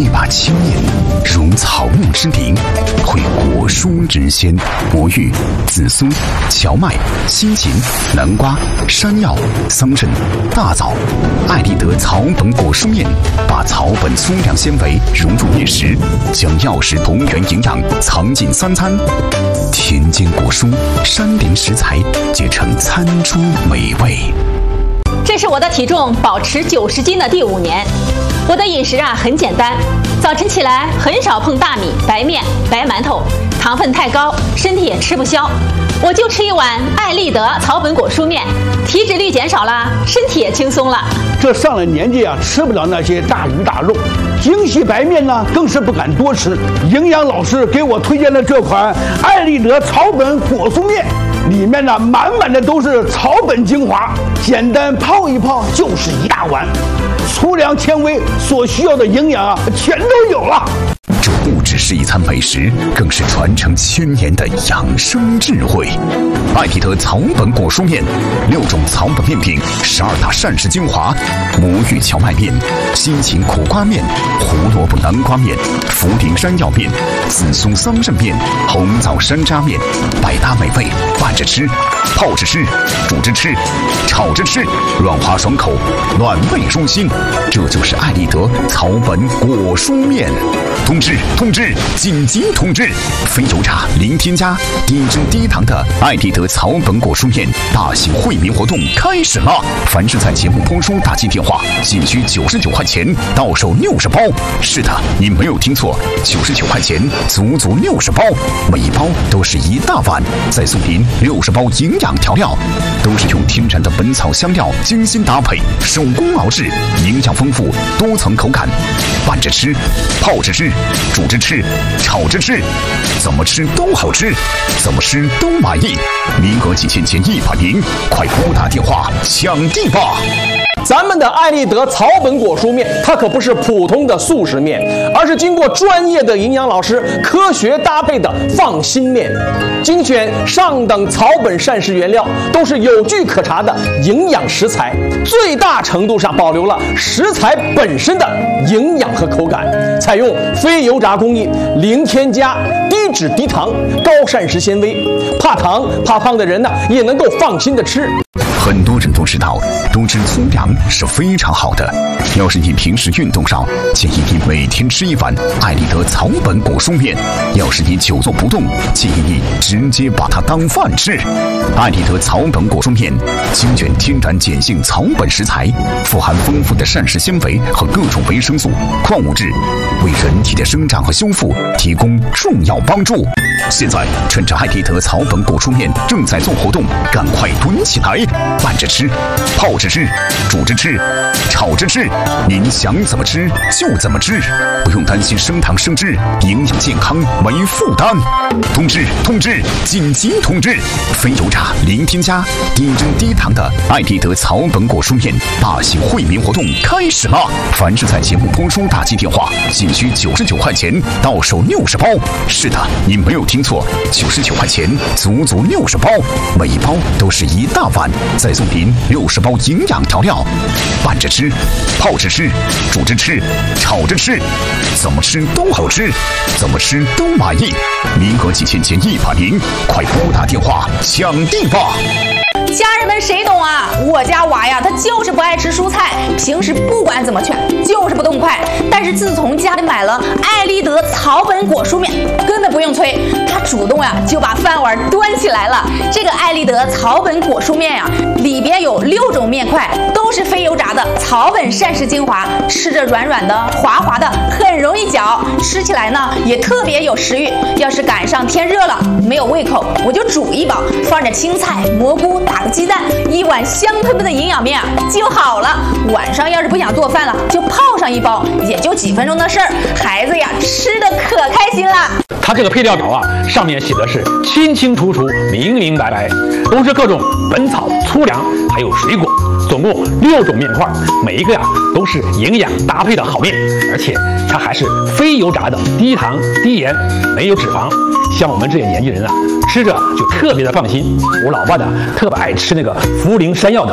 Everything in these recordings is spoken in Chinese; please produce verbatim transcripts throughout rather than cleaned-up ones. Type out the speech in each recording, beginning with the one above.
一把青面，如草木之灵，会果蔬之鲜。魔芋、紫苏、荞麦、西芹、南瓜、山药、桑葚、大枣、艾丽德草本果蔬面，把草本粗粮纤维融入面食，将药食同源营养藏进三餐。田间果蔬、山林食材结成餐桌美味。 这是我的体重保持九十斤的第五年。我的饮食啊很简单，早晨起来很少碰大米、白面、白馒头，糖分太高，身体也吃不消。我就吃一碗艾丽德草本果蔬面，体脂率减少了，身体也轻松了。 这上了年纪啊，吃不了那些大鱼大肉，精细白面呢更是不敢多吃。营养老师给我推荐了这款艾丽德草本果蔬面，里面呢满满的都是草本精华，简单泡一泡就是一大碗，粗粮纤维所需要的营养啊全都有了。 这不只是一餐美食，更是传承千年的养生智慧。艾丽德草本果蔬面，六种草本面品，十二大膳食精华：魔芋荞麦面、西芹苦瓜面、胡萝卜南瓜面、茯苓山药面、紫苏桑葚面、红枣山楂面，百搭美味，拌着吃、泡着吃、煮着吃、炒着吃，软滑爽口，暖胃舒心。这就是艾丽德草本果蔬面。通知通知紧急通知！非油炸、零添加、低脂低糖的艾丽德草本果蔬面大型惠民活动开始了！凡是在节目播出打进电话，仅需九十九块钱，到手六十包。是的，你没有听错，九十九块钱，足足六十包，每一包都是一大碗，再送您六十包营养调料，都是用天然的本草香料精心搭配，手工熬制，营养丰富，多层口感，拌着吃，泡着吃。煮着吃，炒着吃，怎么吃都好吃，怎么吃都满意。名额仅限前一百名，快拨打电话抢地吧！ 咱们的艾丽德草本果蔬面，它可不是普通的速食面，而是经过专业的营养老师科学搭配的放心面，精选上等草本膳食原料，都是有据可查的营养食材，最大程度上保留了食材本身的营养和口感，采用非油炸工艺，零添加，低脂低糖，高膳食纤维，怕糖怕胖的人呢也能够放心的吃。 很多人都知道，多吃粗粮是非常好的。要是你平时运动少，建议你每天吃一碗艾丽德草本果蔬面；要是你久坐不动，建议你直接把它当饭吃。艾丽德草本果蔬面精选天然碱性草本食材，富含丰富的膳食纤维和各种维生素、矿物质，为人体的生长和修复提供重要帮助。现在趁着艾丽德草本果蔬面正在做活动，赶快囤起来！拌着吃，泡着吃，煮着吃，炒着吃，您想怎么吃就怎么吃，不用担心升糖升脂，营养健康没负担。通知通知紧急通知！非油炸、零添加、低脂低糖的艾丽德草本果蔬面大型惠民活动开始了！凡是在节目播出打进电话，仅需九十九块钱，到手六十包。是的，你没有听错，九十九块钱，足足六十包，每一包都是一大碗。再送您六十包营养调料，拌着吃，泡着吃，煮着吃，炒着吃，怎么吃都好吃，怎么吃都满意。名额仅限前一百名，快拨打电话抢地吧！ 家人们谁懂啊？我家娃呀，他就是不爱吃蔬菜，平时不管怎么劝，就是不动筷。但是自从家里买了艾丽德草本果蔬面，根本不用催，他主动呀就把饭碗端起来了。这个艾丽德草本果蔬面呀，里边有六种面块，都是非油炸的草本膳食精华，吃着软软的、滑滑的，很容易嚼，吃起来呢也特别有食欲。要是赶上天热了，没有胃口，我就煮一包，放着青菜、蘑菇，打个鸡蛋，一碗香喷喷的营养面啊就好了。晚上要是不想做饭了，就泡上一包，也就几分钟的事儿，孩子呀吃的可开心了。 它这个配料表啊，上面写的是清清楚楚、明明白白，都是各种本草、粗粮还有水果，总共六种面块，每一个呀都是营养搭配的好面，而且它还是非油炸的，低糖低盐，没有脂肪。像我们这些年纪人啊，吃着就特别的放心。我老爸的特别爱吃那个茯苓山药的，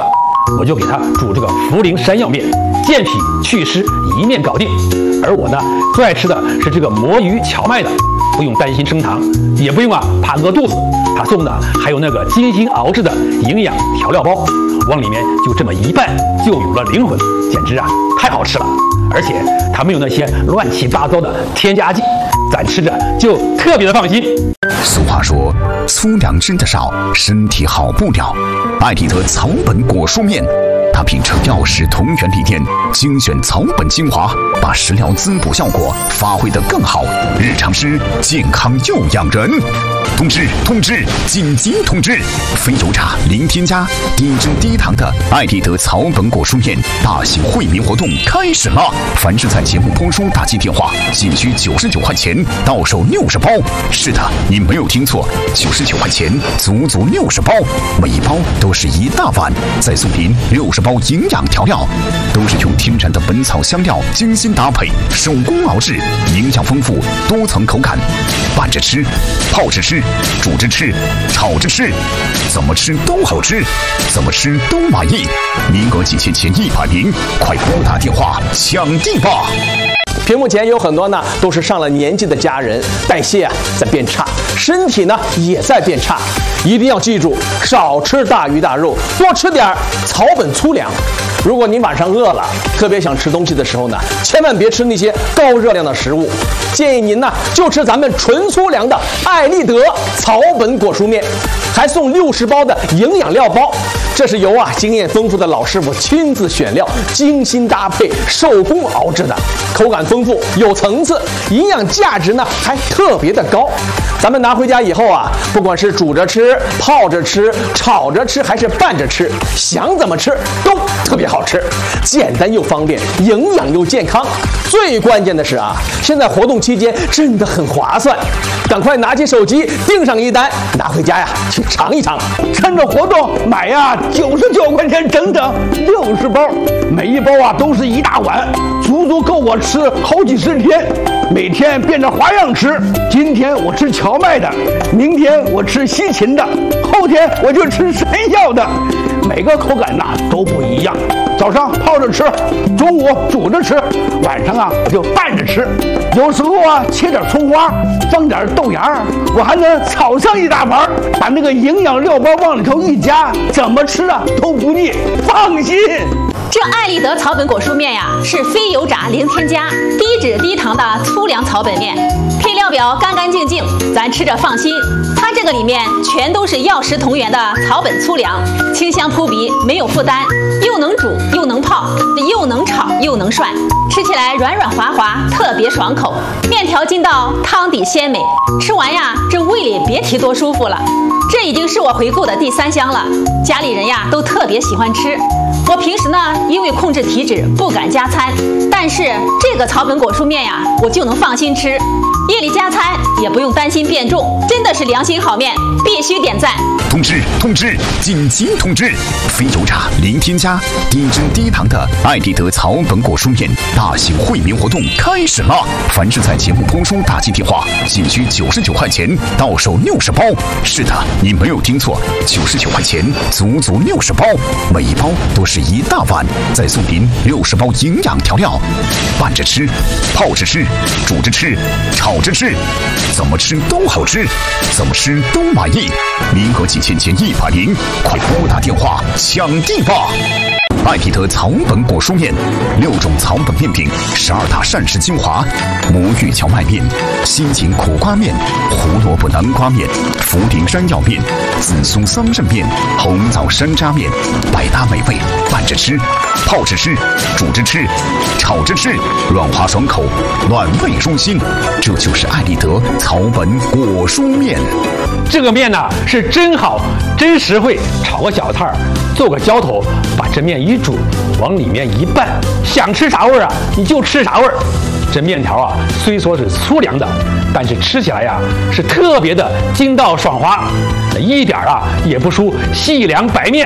我就给他煮这个茯苓山药面，健脾祛湿，一面搞定。而我呢，最爱吃的是这个魔芋荞麦的，不用担心升糖，也不用啊怕饿肚子。他送的还有那个精心熬制的营养调料包，往里面就这么一拌，就有了灵魂，简直啊太好吃了。而且它没有那些乱七八糟的添加剂，咱吃着就特别的放心。 俗话说，粗粮吃得少，身体好不了。艾丽德草本果蔬面，它秉承药食同源理念，精选草本精华，把食疗滋补效果发挥得更好，日常吃健康又养人。通知通知，紧急通知！非油炸、零添加、低脂低糖的艾丽德草本果蔬面大型惠民活动开始了！凡是在节目播出打进电话，仅需九十九块钱，到手六十包。是的，你没有听错，九十九块钱，足足六十包，每一包都是一大碗，再送您六十包营养调料，都是用天然的本草香料精心搭配，手工熬制，营养丰富，多层口感，拌着吃，泡着吃。煮着吃，炒着吃，怎么吃都好吃，怎么吃都满意。名额仅限前一百名，快拨打电话抢地吧！ 屏幕前有很多呢，都是上了年纪的家人，代谢啊在变差，身体呢也在变差，一定要记住，少吃大鱼大肉，多吃点草本粗粮。如果您晚上饿了，特别想吃东西的时候呢，千万别吃那些高热量的食物，建议您呢就吃咱们纯粗粮的艾丽德草本果蔬面，还送六十包的营养料包。这是由啊经验丰富的老师傅亲自选料，精心搭配，手工熬制的，口感丰富，有层次，营养价值呢还特别的高。咱们拿回家以后啊，不管是煮着吃、泡着吃、炒着吃，还是拌着吃，想怎么吃都特别好吃，简单又方便，营养又健康。最关键的是啊，现在活动期间真的很划算，赶快拿起手机订上一单，拿回家呀去尝一尝。 趁着活动买呀，九十九块钱整整六十包，每一包啊都是一大碗，足足够我吃好几十天。每天变着花样吃，今天我吃荞麦的，明天我吃西芹的，后天我就吃山药的，每个口感呐都不一样。早上泡着吃，中午煮着吃，晚上啊我就拌着吃，有时候啊切点葱花，放点豆芽，我还能炒上一大盘，把那个营养料包往里头一加，怎么吃啊都不腻，放心。 这艾丽德草本果蔬面呀，是非油炸、零添加、低脂低糖的粗粮草本面，配料表干干净净，咱吃着放心。它这个里面全都是药食同源的草本粗粮，清香扑鼻，没有负担，又能煮又能泡，又能炒又能涮，吃起来软软滑滑，特别爽口。面条筋道，汤底鲜美，吃完呀，这胃里别提多舒服了。这已经是我回购的第三箱了，家里人呀都特别喜欢吃。我平时呢，因为控制体脂不敢加餐，但是这个草本果蔬面呀，我就能放心吃，夜里加餐也不用担心变重，真的是良心好面，必须点赞。 通知通知，紧急通知！非油炸、零添加、低脂低糖的艾丽德草本果蔬面大型惠民活动开始了！凡是在节目播出打进电话，仅需九十九块钱，到手六十包。是的，你没有听错，九十九块钱，足足六十包，每一包都是一大碗，再送您六十包营养调料，拌着吃，泡着吃，煮着吃，炒着吃，怎么吃都好吃，怎么吃都满意。名额仅限前一百名，快拨打电话抢地吧！艾丽德草本果蔬面，六种草本面饼，十二大膳食精华，魔芋荞麦面、西芹苦瓜面、胡萝卜南瓜面、茯苓山药面、紫苏桑葚面、红枣山楂面，百搭美味，拌着吃，泡着吃，煮着吃，炒着吃，软滑爽口，暖胃舒心。这就是艾丽德草本果蔬面。 这个面呢是真好，真实惠，炒个小菜，做个浇头，把这面一煮，往里面一拌，想吃啥味儿啊你就吃啥味儿。这面条啊虽说是粗粮的，但是吃起来呀是特别的筋道爽滑，一点啊也不输细粮白面。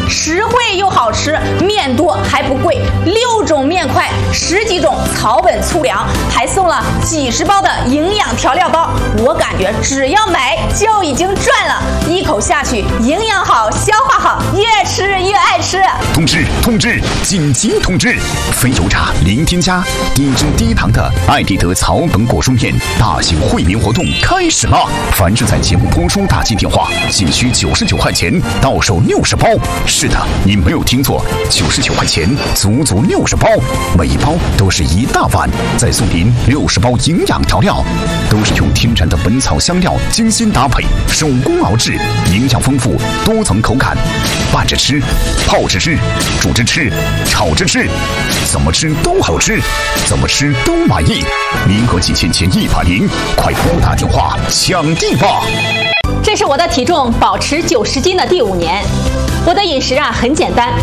实惠又好吃，面多还不贵，六种面块，十几种草本粗粮，还送了几十包的营养调料包。我感觉只要买就已经赚了，一口下去，营养好，消化好，越吃越爱吃。 通知通知，紧急通知！非油炸、零添加、低脂低糖的爱丽德草本果蔬面大型惠民活动开始了！凡是在节目播出打进电话，仅需九十九块钱到手六十包。是的，你没有听错，九十九块钱足足六十包，每一包都是一大碗，再送您六十包营养调料，都是用天然的本草香料精心搭配，手工熬制，营养丰富，多层口感，拌着吃，泡着吃，煮着吃，炒着吃，怎么吃都好吃，怎么吃都满意。民国几千前一百零，快拨打电话抢地吧！ 这是我的体重保持九十斤的第五年，我的饮食啊很简单。